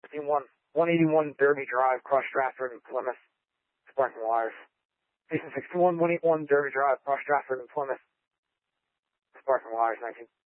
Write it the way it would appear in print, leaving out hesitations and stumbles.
61, 181 Derby Drive, Cross Stratford and Plymouth, Sparks and Wires. Station 61, 181 Derby Drive, Cross Stratford and Plymouth, Sparks and Wires, 19.